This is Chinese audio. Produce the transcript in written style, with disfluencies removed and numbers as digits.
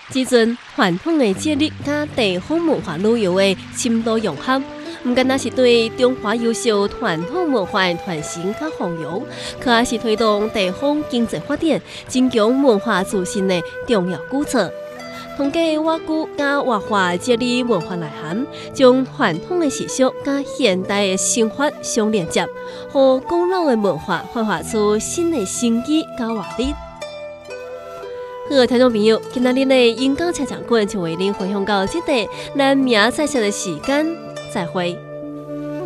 即阵传统的节日甲地方文化旅游的深度融合，毋仅是对中华优秀传统文化的传承甲弘扬，可也是推动地方经济发展、增强文化自信的重要举措。通过话剧甲活化节日文化内涵，将传统的习俗甲现代的生活相连接，互古老的文化焕发出新的生机甲活力。好，听众朋友，今仔日的演讲车场馆就为您分享到这里，咱明仔载的时间再会。